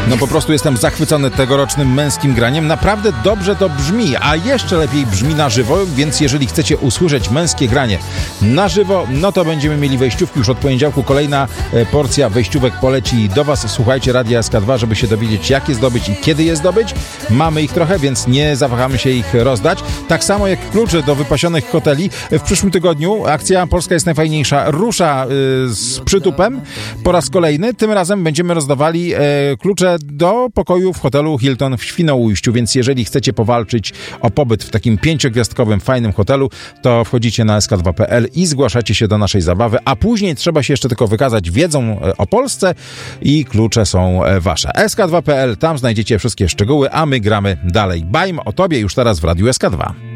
No po prostu jestem zachwycony tegorocznym męskim graniem. Naprawdę dobrze to brzmi, a jeszcze lepiej brzmi na żywo, więc jeżeli chcecie usłyszeć męskie granie na żywo, no to będziemy mieli wejściówki już od poniedziałku. Kolejna porcja wejściówek poleci do Was. Słuchajcie Radia SK2, żeby się dowiedzieć, jak je zdobyć i kiedy je zdobyć. Mamy ich trochę, więc nie zawahamy się ich rozdać. Tak samo jak klucze do wypasionych hoteli. W przyszłym tygodniu akcja Polska jest najfajniejsza rusza z przytupem po raz kolejny. Tym razem będziemy rozdawali klucze do pokoju w hotelu Hilton w Świnoujściu, więc jeżeli chcecie powalczyć o pobyt w takim 5-gwiazdkowym, fajnym hotelu, to wchodzicie na sk2.pl i zgłaszacie się do naszej zabawy, a później trzeba się jeszcze tylko wykazać wiedzą o Polsce i klucze są wasze. sk2.pl, tam znajdziecie wszystkie szczegóły, a my gramy dalej. Bajm o tobie już teraz w Radiu SK2.